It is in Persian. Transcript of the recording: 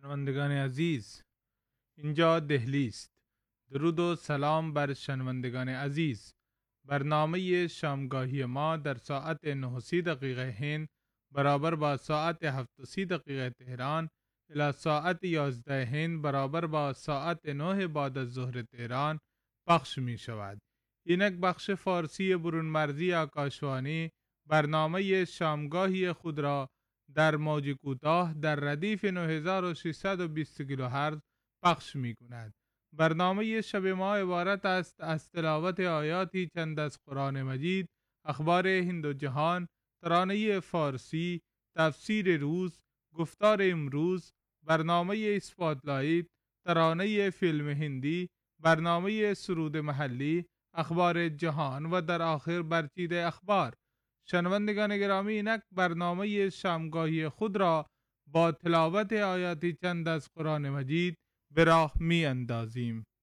شنوندگان عزیز، اینجا دهلی است. درود و سلام بر شنوندگان عزیز. برنامه شامگاهی ما در ساعت 9:30 هند برابر با ساعت 7:30 تهران الی ساعت 11 هند برابر با ساعت 9 بعد از ظهر تهران پخش می شود. اینک بخش فارسی برون مرزی آکاشوانی برنامه شامگاهی خود را در موج کوتاه در ردیف 9620 کیلوهرتز پخش می کند. برنامه شب ما عبارت است از تلاوت آیاتی چند از قرآن مجید، اخبار هند و جهان، ترانه فارسی، تفسیر روز، گفتار امروز، برنامه اسپاتلایت، ترانه فیلم هندی، برنامه سرود محلی، اخبار جهان و در آخر برچیده اخبار. شنوندگان گرامی، اینک برنامه شامگاهی خود را با تلاوت آیاتی چند از قرآن مجید به راه می اندازیم.